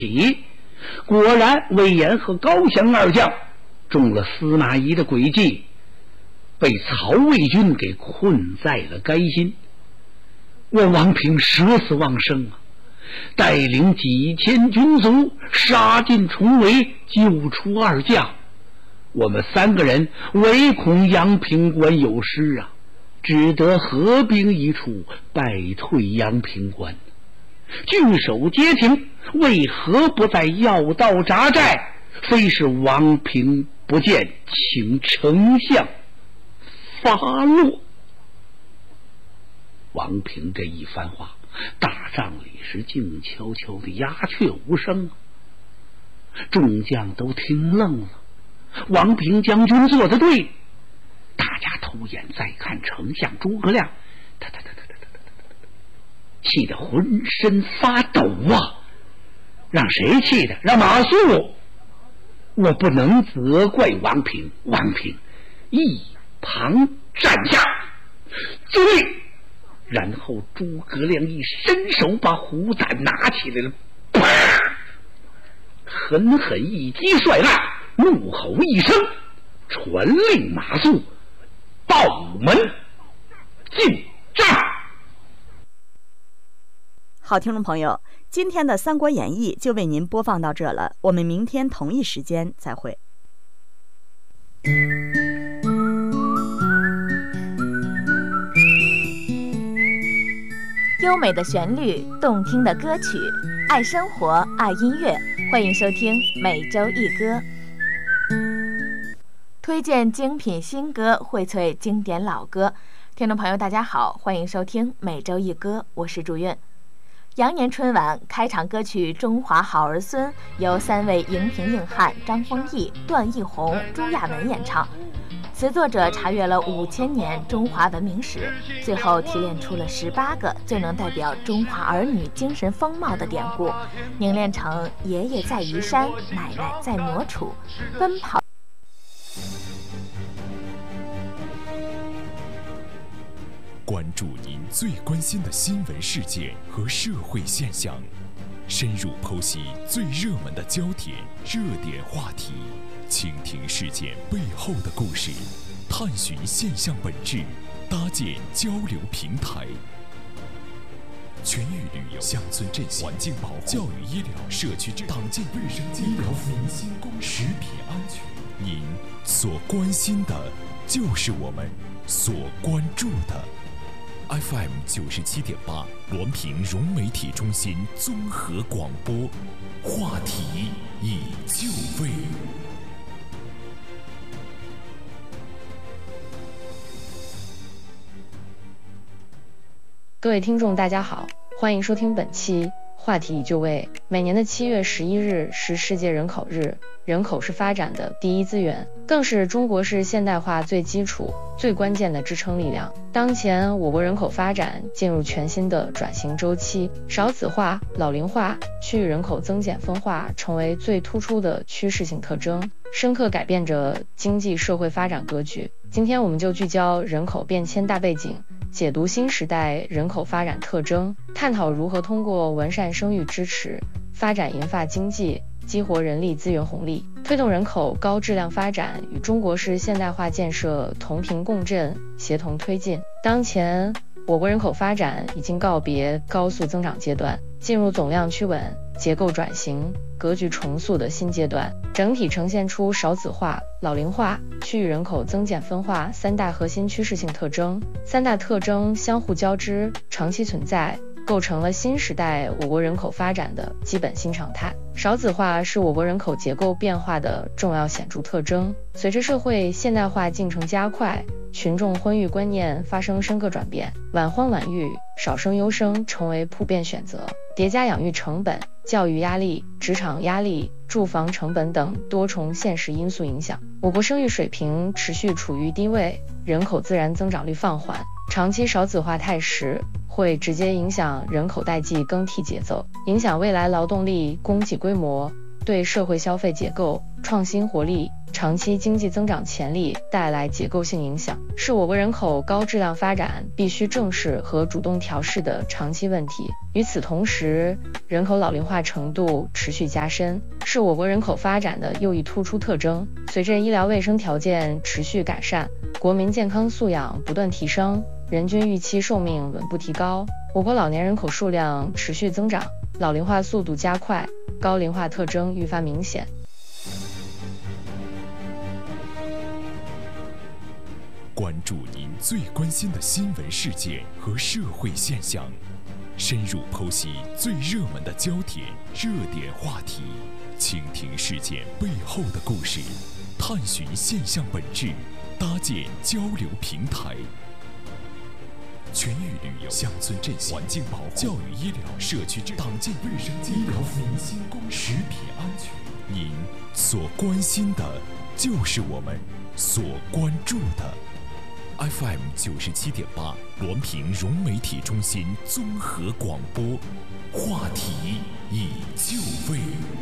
果然魏延和高翔二将中了司马懿的诡计，被曹魏军给困在了垓心。我王平舍死忘生啊，带领几千军卒杀进重围，救出二将。我们3个人唯恐阳平关有失啊，只得合兵一处，败退阳平关。据守街亭，为何不在要道扎寨？非是王平不见，请丞相发落。王平这一番话，大帐里是静悄悄的，鸦雀无声啊。众将都听愣了。王平将军做得对，大家偷眼再看丞相诸葛亮，气得浑身发抖啊！让谁气的？让马谡。我不能责怪王平，王平一旁站下，遵令。然后诸葛亮一伸手把虎胆拿起来了，啪！狠狠一击帅烂，怒吼一声，传令马谡报门进帐。 好，听众朋友，今天的《三国演义》就为您播放到这了，我们明天同一时间再会。 优美的旋律，动听的歌曲，爱生活，爱音乐，欢迎收听每周一歌，推荐精品新歌，荟萃经典老歌。听众朋友大家好，欢迎收听每周一歌，我是祝韵。羊年春晚开场歌曲《中华好儿孙》由3位荧屏硬汉张丰毅、段奕宏、朱亚文演唱。词作者查阅了5000年中华文明史，最后提炼出了18个最能代表中华儿女精神风貌的典故，凝练成爷爷在移山，奶奶在磨杵，奔跑。 关注您最关心的新闻事件和社会现象，深入剖析最热门的焦点、热点话题，倾听事件背后的故事，探寻现象本质，搭建交流平台。全域旅游、乡村振兴、环境保护、教育医疗、社区党建卫生健康、民心公食品安全，您所关心的，就是我们所关注的。FM 97.8，滦平融媒体中心综合广播，话题已就位。 各位听众大家好，欢迎收听本期话题已就位。每年的7月11日是世界人口日，人口是发展的第一资源，更是中国式现代化最基础、最关键的支撑力量。当前我国人口发展进入全新的转型周期，少子化、老龄化、区域人口增减分化成为最突出的趋势性特征，深刻改变着经济社会发展格局。今天我们就聚焦人口变迁大背景，解读新时代人口发展特征，探讨如何通过完善生育支持、发展银发经济，激活人力资源红利，推动人口高质量发展与中国式现代化建设同频共振，协同推进。当前我国人口发展已经告别高速增长阶段，进入总量趋稳、结构转型、格局重塑的新阶段，整体呈现出少子化、老龄化、区域人口增减分化3大核心趋势性特征。3大特征相互交织，长期存在，构成了新时代我国人口发展的基本新常态。少子化是我国人口结构变化的重要显著特征。随着社会现代化进程加快，群众婚育观念发生深刻转变，晚婚晚育、少生优生成为普遍选择，叠加养育成本、教育压力、职场压力、住房成本等多重现实因素影响，我国生育水平持续处于低位，人口自然增长率放缓，长期少子化态势会直接影响人口代际更替节奏，影响未来劳动力供给规模， 对社会消费结构、创新活力、长期经济增长潜力带来结构性影响，是我国人口高质量发展必须正视和主动调试的长期问题。与此同时，人口老龄化程度持续加深，是我国人口发展的又一突出特征。随着医疗卫生条件持续改善，国民健康素养不断提升，人均预期寿命稳步提高，我国老年人口数量持续增长，老龄化速度加快，高龄化特征愈发明显。 关注您最关心的新闻事件和社会现象，深入剖析最热门的焦点、热点话题，倾听事件背后的故事，探寻现象本质，搭建交流平台。全域旅游、乡村振兴、环境保护、教育医疗、社区治理、党建卫生健康、民心公食品安全，您所关心的，就是我们所关注的。FM 97.8，滦平融媒体中心综合广播，话题已就位。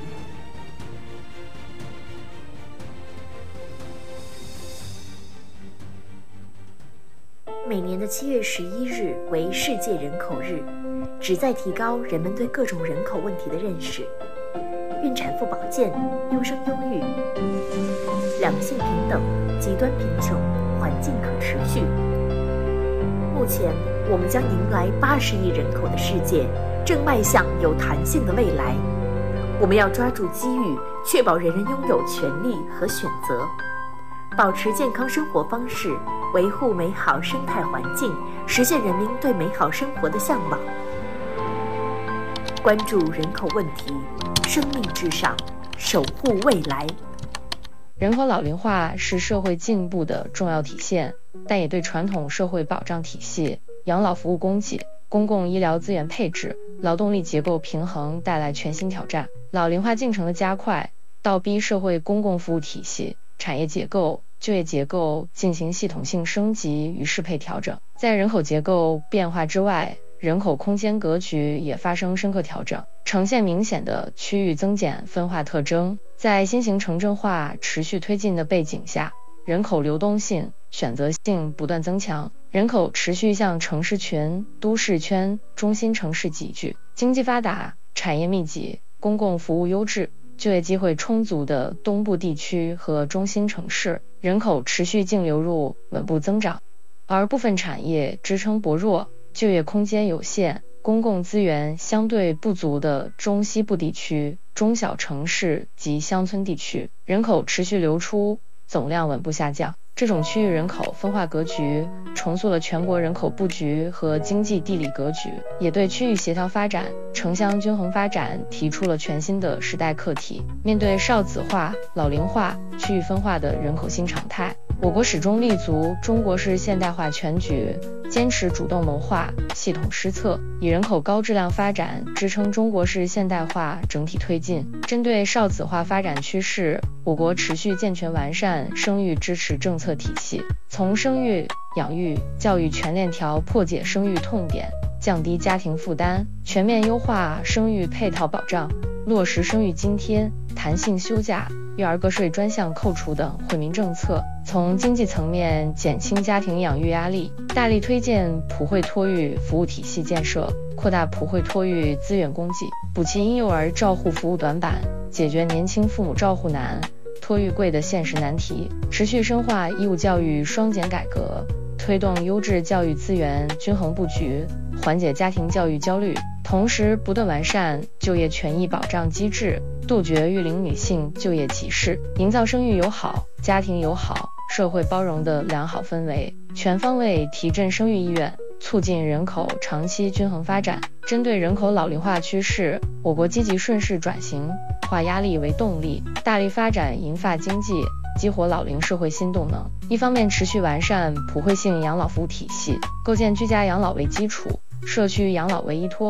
每年的7月11日为世界人口日，旨在提高人们对各种人口问题的认识。孕产妇保健、优生优育、两性平等、极端贫穷、环境可持续。目前，我们将迎来80亿人口的世界，正迈向有弹性的未来。我们要抓住机遇，确保人人拥有权利和选择，保持健康生活方式，维护美好生态环境，实现人民对美好生活的向往。关注人口问题，生命至上，守护未来。 人口老龄化是社会进步的重要体现，但也对传统社会保障体系、养老服务供给、公共医疗资源配置、劳动力结构平衡带来全新挑战。老龄化进程的加快，倒逼社会公共服务体系、产业结构、就业结构进行系统性升级与适配调整。在人口结构变化之外，人口空间格局也发生深刻调整，呈现明显的区域增减分化特征。在新型城镇化持续推进的背景下，人口流动性、选择性不断增强，人口持续向城市群、都市圈、中心城市集聚，经济发达、产业密集、公共服务优质、就业机会充足的东部地区和中心城市，人口持续净流入稳步增长，而部分产业支撑薄弱、就业空间有限、公共资源相对不足的中西部地区、中小城市及乡村地区，人口持续流出，总量稳步下降。这种区域人口分化格局重塑了全国人口布局和经济地理格局，也对区域协调发展、城乡均衡发展提出了全新的时代课题。面对少子化、老龄化、区域分化的人口新常态，我国始终立足中国式现代化全局，坚持主动谋划、系统施策，以人口高质量发展支撑中国式现代化整体推进。针对少子化发展趋势，我国持续健全完善生育支持政策体系，从生育、养育、教育全链条破解生育痛点，降低家庭负担，全面优化生育配套保障，落实生育津贴、弹性休假、育儿个税专项扣除等惠民政策，从经济层面减轻家庭养育压力，大力推荐普惠托育服务体系建设，扩大普惠托育资源供给，补齐婴幼儿照护服务短板，解决年轻父母照护难、托育贵的现实难题，持续深化义务教育双减改革，推动优质教育资源均衡布局，缓解家庭教育焦虑，同时不断完善就业权益保障机制，杜绝育龄女性就业歧视，营造生育友好、家庭友好、社会包容的良好氛围，全方位提振生育意愿，促进人口长期均衡发展。针对人口老龄化趋势，我国积极顺势转型，化压力为动力，大力发展银发经济，激活老龄社会新动能。一方面持续完善普惠性养老服务体系，构建居家养老为基础、社区养老为依托、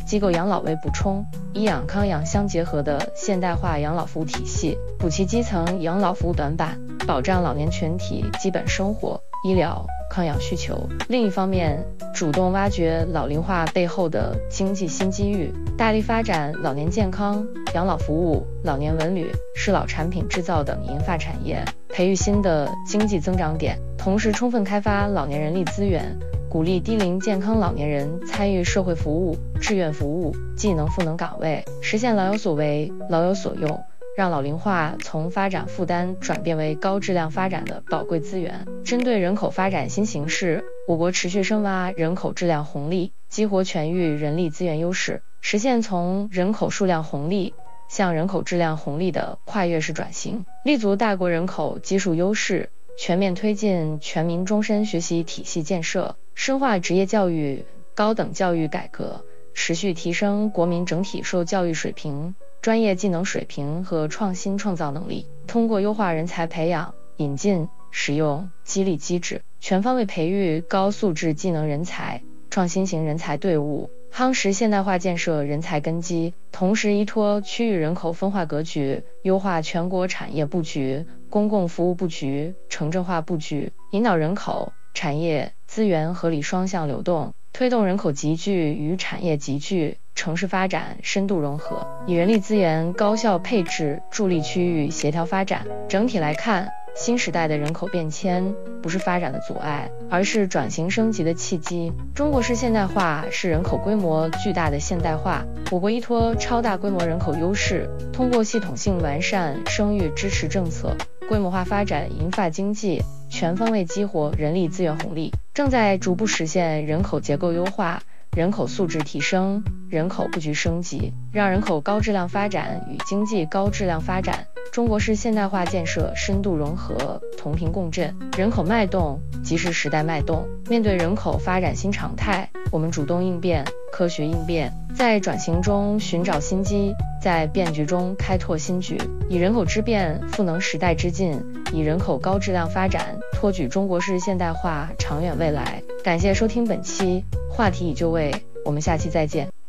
机构养老为补充、医养康养相结合的现代化养老服务体系，补齐基层养老服务短板，保障老年群体基本生活、医疗、康养需求。另一方面，主动挖掘老龄化背后的经济新机遇，大力发展老年健康、养老服务、老年文旅、适老产品制造等银发产业，培育新的经济增长点，同时充分开发老年人力资源，鼓励低龄健康老年人参与社会服务、志愿服务、技能赋能岗位，实现老有所为、老有所用，让老龄化从发展负担转变为高质量发展的宝贵资源。针对人口发展新形势，我国持续深挖人口质量红利，激活全域人力资源优势，实现从人口数量红利向人口质量红利的跨越式转型，立足大国人口基数优势，全面推进全民终身学习体系建设，深化职业教育、高等教育改革，持续提升国民整体受教育水平、专业技能水平和创新创造能力，通过优化人才培养、引进、使用、激励机制，全方位培育高素质技能人才、创新型人才队伍，夯实现代化建设人才根基，同时依托区域人口分化格局，优化全国产业布局、公共服务布局、城镇化布局，引导人口、产业、资源合理双向流动，推动人口集聚与产业集聚、城市发展深度融合，以人力资源高效配置助力区域协调发展。整体来看，新时代的人口变迁不是发展的阻碍，而是转型升级的契机。中国式现代化是人口规模巨大的现代化，我国依托超大规模人口优势，通过系统性完善生育支持政策，规模化发展银发经济，全方位激活人力资源红利，正在逐步实现人口结构优化、人口素质提升、人口布局升级，让人口高质量发展与经济高质量发展、中国式现代化建设深度融合、同频共振。人口脉动即是时代脉动，面对人口发展新常态，我们主动应变、科学应变，在转型中寻找新机，在变局中开拓新局，以人口之变赋能时代之进，以人口高质量发展托举中国式现代化长远未来。感谢收听本期话题已就位，我们下期再见。